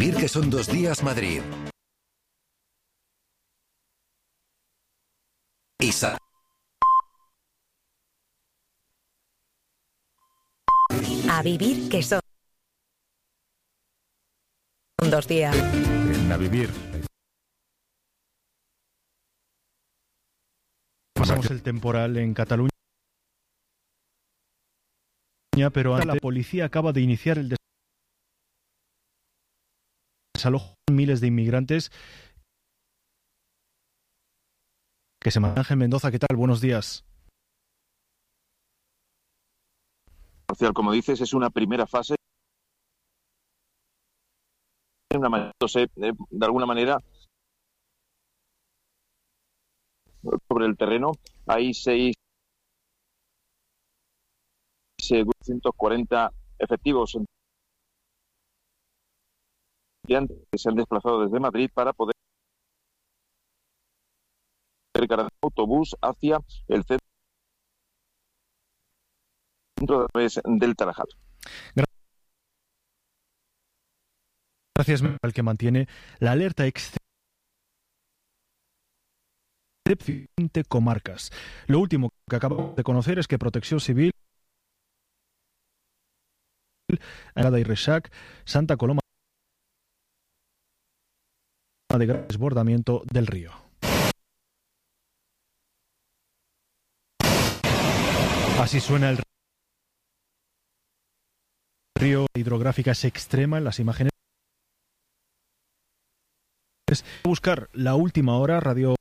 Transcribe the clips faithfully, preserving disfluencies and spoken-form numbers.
Vivir que son dos días Madrid. Isa. A vivir que son dos días. En A Vivir. Pasamos el temporal en Cataluña, pero la policía acaba de iniciar el desalojo de miles de inmigrantes que se manejan en Mendoza. ¿Qué tal? Buenos días. Como dices, es una primera fase. De alguna manera, sobre el terreno hay seis doscientos cuarenta efectivos que se han desplazado desde Madrid para poder cargar autobús hacia el centro a través del Tarajal. Gracias, al que mantiene la alerta excepcional de veinte comarcas. Lo último que acabamos de conocer es que Protección Civil, Agrada y Reixac, Santa Coloma de gran desbordamiento del río. Así suena el río. Hidrográfica es extrema en las imágenes. Buscar la última hora, Radio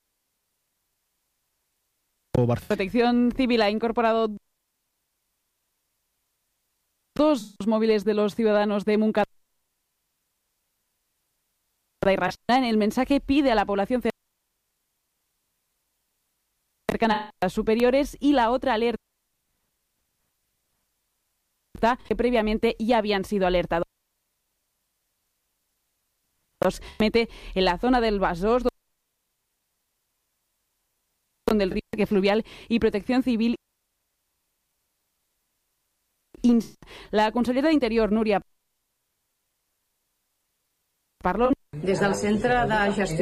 Protección Civil ha incorporado dos móviles de los ciudadanos de Montcada y Reixac. En el mensaje pide a la población cercana a superiores, y la otra alerta que previamente ya habían sido alertados. Mete en la zona del Besòs, donde el río fluvial y Protección Civil. La consellera d'Interior, Núria Parlon. Des del Centre de Gestió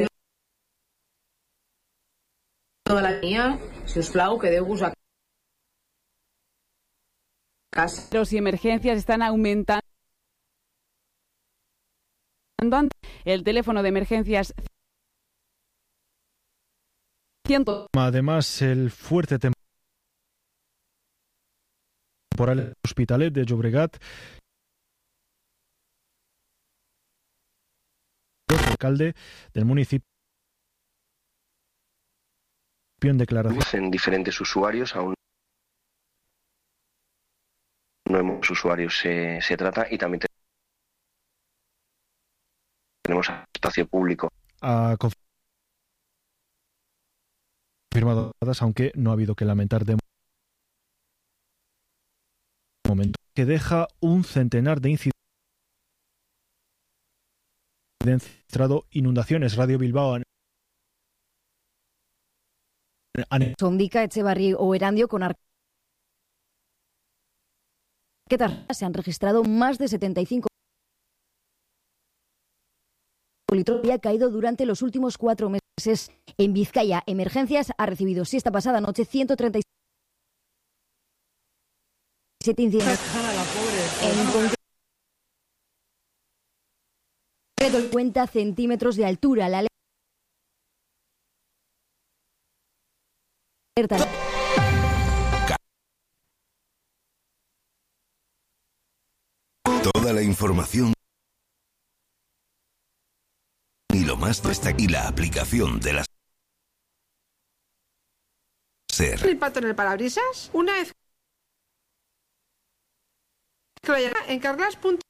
de la Nia, si us plau, quedeu-vos a casa. Los y emergencias están aumentando. El teléfono de emergencias. Además, el fuerte temporal Hospitalet de Llobregat, el alcalde del municipio en declaración. En diferentes usuarios, aún no hemos usuarios se, se trata, y también tenemos espacio público. Ha confirmado, aunque no ha habido que lamentar de momento, que deja un centenar de incidentes, inundaciones. Radio Bilbao. Sondica, Echevarri o Erandio con arquetas se han registrado más de setenta y cinco litros y ha caído durante los últimos cuatro meses. En Vizcaya, Emergencias ha recibido siesta pasada noche ciento treinta y siete incidentes. En concreto, cincuenta centímetros de altura. La alerta. Toda la información y lo más destacado, y la aplicación de las SER. ¿El pato en el parabrisas? Una vez que lo llena en carglass punto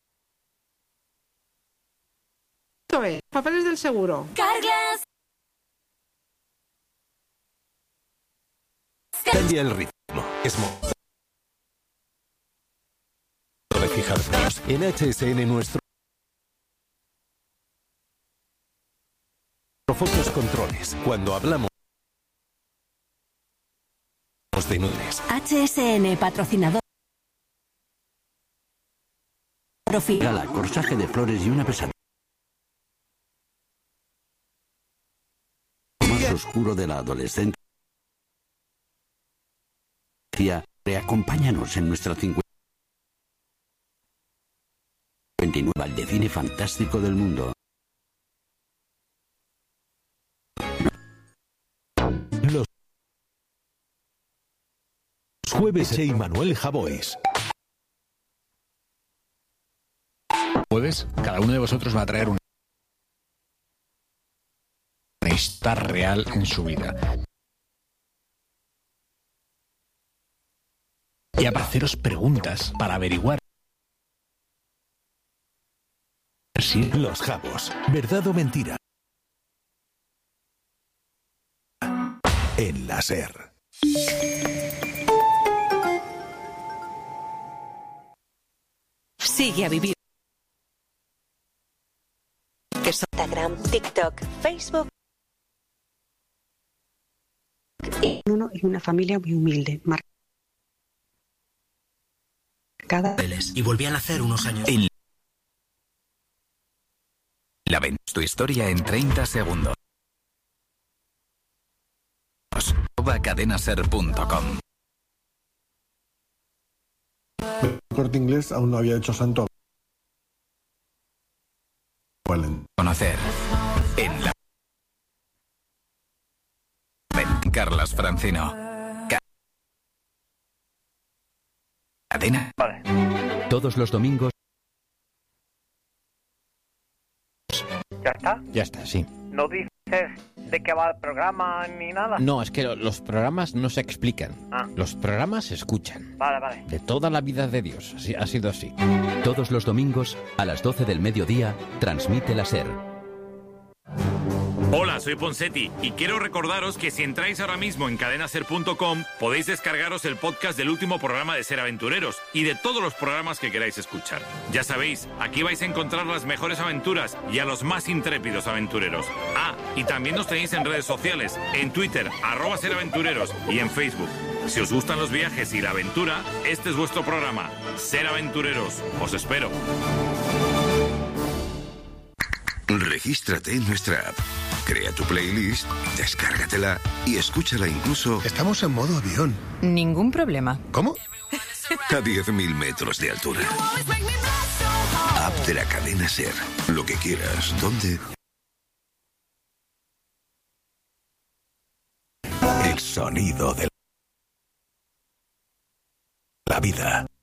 es. Papeles del seguro. Carglass. Cambia el ritmo. Es momento de fijarnos en H S N, nuestro focos controles. Cuando hablamos de nutres. H S N, patrocinador. Gala, corsaje de flores y una pesadilla. oscuro de la adolescencia. Acompáñanos en nuestra cincuenta y nueve de cine fantástico del mundo. Los jueves y Manuel Javois. Jueves, cada uno de vosotros va a traer una historia real en su vida. Y a haceros preguntas para averiguar si Los Javos, verdad o mentira. En la SER. Sigue a vivir. Que son Instagram, TikTok, Facebook. Uno en una familia muy humilde, marcada. Y volví a nacer unos años. En la ven tu historia en treinta segundos. cadenaser punto com. El Corte Inglés aún no había hecho santo. Conocer en la ven Carlas Francino. Ca- Cadena. Vale. Todos los domingos. ¿Ya está? Ya está, sí. ¿No dices de qué va el programa ni nada? No, es que lo- los programas no se explican. Ah. Los programas se escuchan. Vale, vale. De toda la vida de Dios. Así, ha sido así. Todos los domingos, a las doce del mediodía, transmite la SER. Hola, soy Ponsetti y quiero recordaros que si entráis ahora mismo en cadenaser punto com podéis descargaros el podcast del último programa de Ser Aventureros y de todos los programas que queráis escuchar. Ya sabéis, aquí vais a encontrar las mejores aventuras y a los más intrépidos aventureros. Ah, y también nos tenéis en redes sociales, en Twitter, arroba Ser Aventureros y en Facebook. Si os gustan los viajes y la aventura, este es vuestro programa. Ser Aventureros. Os espero. Regístrate en nuestra app. Crea tu playlist, descárgatela y escúchala incluso. Estamos en modo avión. Ningún problema. ¿Cómo? A diez mil metros de altura. App de la cadena SER. Lo que quieras, ¿dónde? El sonido de la vida.